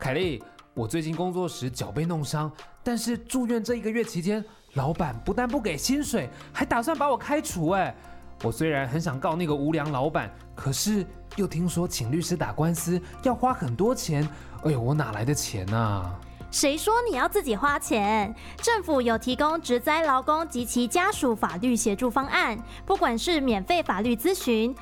凯莉，我最近工作时脚被弄伤，但是住院这1个月期间，老板不但不给薪水，还打算把我开除哎。我虽然很想告那个无良老板，可是又听说请律师打官司要花很多钱，哎呦，我哪来的钱啊？ 谁说你要自己花钱？政府有提供职灾劳工及其家属法律协助方案，不管是免费法律咨询、